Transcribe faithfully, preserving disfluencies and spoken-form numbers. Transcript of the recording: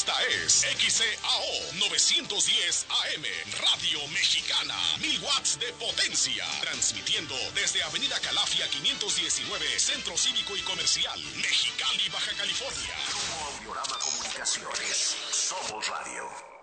Esta es X C A O novecientos diez A M, Radio Mexicana, mil watts de potencia, transmitiendo desde Avenida Calafia quinientos diecinueve, Centro Cívico y Comercial, Mexicali, Baja California. Grupo Audiorama Comunicaciones, somos radio.